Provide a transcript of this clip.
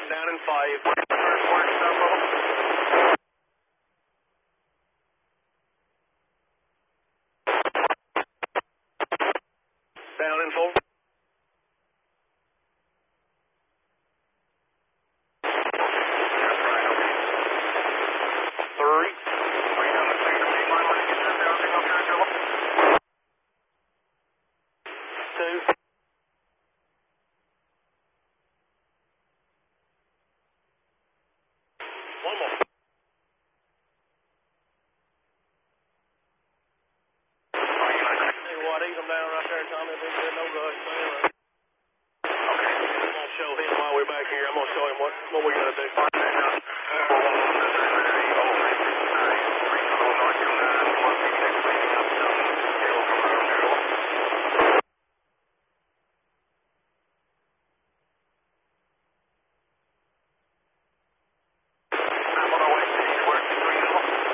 Down in 5. Down in 4. One more. Hey, what? Ease them down right there, Tommy. If there's no rush, man. Okay. I'm going to show him while we're back here. I'm going to show him what we got to do. I'm on our way to work.